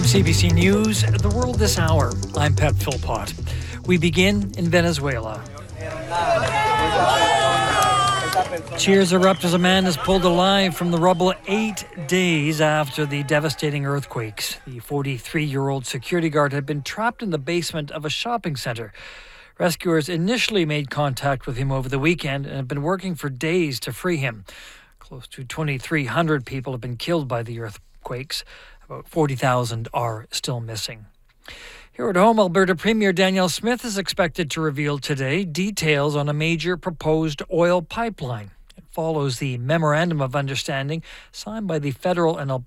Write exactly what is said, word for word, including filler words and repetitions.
C B C News, The World This Hour. I'm Pep Philpott. We begin in Venezuela. Cheers erupt as a man is pulled alive from the rubble eight days after the devastating earthquakes. The forty-three-year-old security guard had been trapped in the basement of a shopping centre. Rescuers initially made contact with him over the weekend and have been working for days to free him. Close to twenty-three hundred people have been killed by the earthquakes. About forty thousand are still missing. Here at home, Alberta Premier Danielle Smith is expected to reveal today details on a major proposed oil pipeline. It follows the Memorandum of Understanding signed by the federal and Alberta